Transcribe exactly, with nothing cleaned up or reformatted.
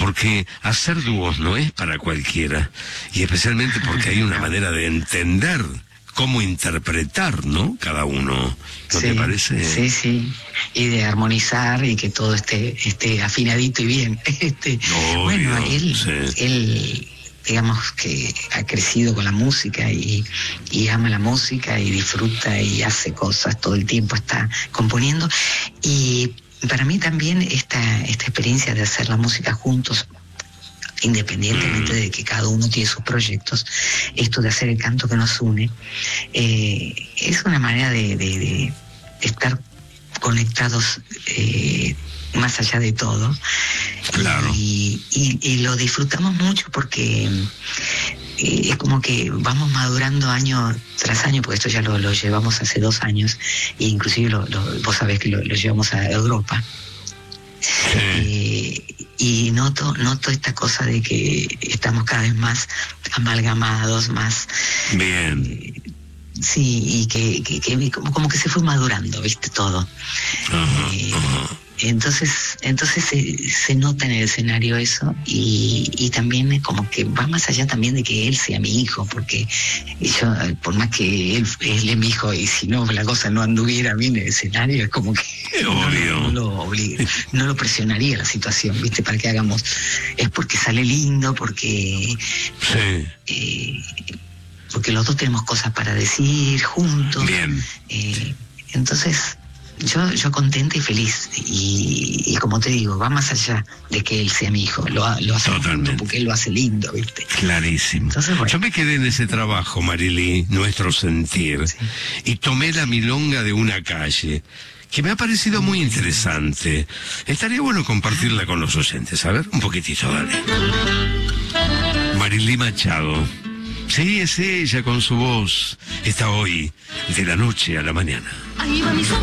porque hacer dúos no es para cualquiera, y especialmente porque hay una manera de entender cómo interpretar, ¿no? Cada uno, ¿no sí, te parece? Sí, sí, y de armonizar y que todo esté, esté afinadito y bien. Este, Obvio, bueno, él, sí. él, digamos que ha crecido con la música y, y ama la música y disfruta y hace cosas, todo el tiempo está componiendo. Y para mí también esta, esta experiencia de hacer la música juntos, independientemente de que cada uno tiene sus proyectos, esto de hacer el canto que nos une, eh, es una manera de, de, de estar conectados eh, más allá de todo. Claro. Y, y, y lo disfrutamos mucho porque eh, es como que vamos madurando año tras año, porque esto ya lo, lo llevamos hace dos años, e inclusive lo, lo, vos sabés que lo, lo llevamos a Europa. Sí. Eh, y noto noto esta cosa de que estamos cada vez más amalgamados, más bien, eh, sí, y que, que, que como, como que se fue madurando, viste, todo. Ajá, eh, ajá. entonces entonces se, se nota en el escenario eso, y, y también como que va más allá también de que él sea mi hijo, porque yo, por más que él, él es mi hijo, y si no la cosa no anduviera bien en el escenario, es como que Obvio. no, no lo obliga, no lo presionaría la situación, viste, para que hagamos, es porque sale lindo, porque Sí. eh, porque los dos tenemos cosas para decir juntos. Bien. Eh, entonces yo yo contenta y feliz, y, y como te digo, va más allá de que él sea mi hijo, lo, lo hace junto porque él lo hace lindo, viste. Clarísimo. Entonces, bueno. Yo me quedé en ese trabajo, Marily, Nuestro Sentir, Sí. y tomé la milonga de una calle, que me ha parecido muy interesante. Estaría bueno compartirla con los oyentes. A ver, un poquitito, dale. Marily Machado. Sí, es ella con su voz. Está hoy, de la noche a la mañana. Ahí va mi